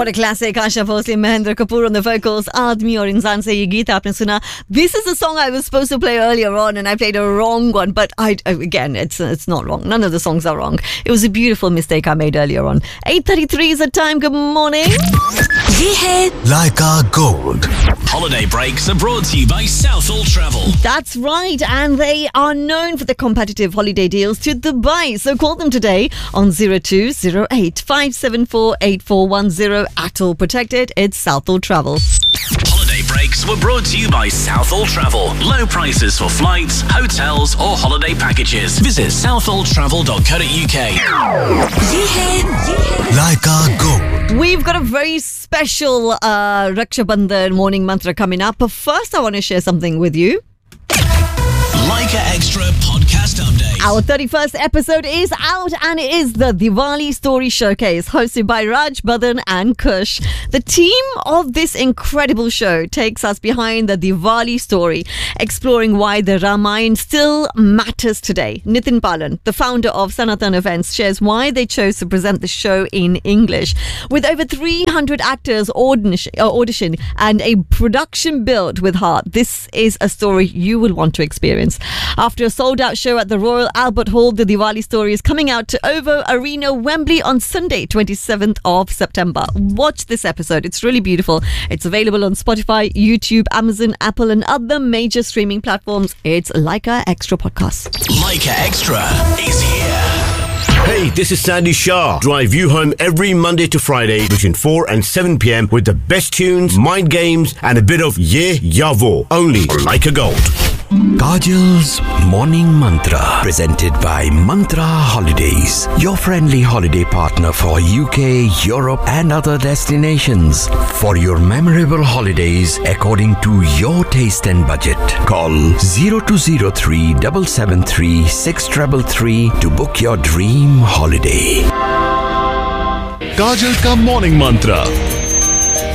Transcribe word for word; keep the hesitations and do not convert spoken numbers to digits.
What a classic. Asha Bhosle, Mahendra Kapoor on the vocals. Aadmi और इंसान से ये गीत आपने सुना. This is a song I was supposed to play earlier on and I played a wrong one. But I again, it's it's not wrong. None of the songs are wrong. It was a beautiful mistake I made earlier on. eight thirty-three is the time. Good morning. ये है Leica Gold. Holiday breaks are brought to you by Southall Travel. That's right, and they are known for the competitive holiday deals to Dubai. So call them today on zero two zero eight five seven four eight four one zero. At all protected, it's Southall Travel. Holiday breaks were brought to you by Southall Travel. Low prices for flights, hotels or holiday packages. Visit southall travel dot co dot uk. ये है Leica Gold. We've got a very special uh, Raksha Bandhan morning mantra coming up. But first, I want to share something with you. Leica Extra podcast update. Our thirty-first episode is out and it is the Diwali Story Showcase hosted by Raj, Badan and Kush. The team of this incredible show takes us behind the Diwali story, exploring why the Ramayana still matters today. Nitin Palan, the founder of Sanatan Events, shares why they chose to present the show in English. With over three hundred actors audition, uh, audition and a production built with heart, this is a story you will want to experience. After a sold-out show at the Royal Albert Hall, the Diwali story is coming out to OVO Arena, Wembley on Sunday, twenty-seventh of September. Watch this episode. It's really beautiful. It's available on Spotify, YouTube, Amazon, Apple and other major streaming platforms. It's Leica Extra Podcast. Leica Extra is here. Hey, this is Sandy Shah. Drive you home every Monday to Friday between four and seven p.m. with the best tunes, mind games and a bit of Ye Ya Wo. Only on Leica Gold. Kajal's Morning Mantra, presented by Mantra Holidays, your friendly holiday partner for U K, Europe and other destinations. For your memorable holidays according to your taste and budget, call zero two zero three seven seven three six three three to book your dream holiday. काजल का morning मंत्र